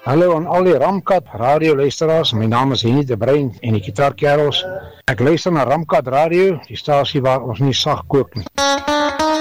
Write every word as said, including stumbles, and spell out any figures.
Hallo aan al die Ramkat radio luisteraars, my naam is Henny de Bruin en die Gitaarkerels. Ek luister na Ramkat Radio, die stasie waar ons nie sag kook nie.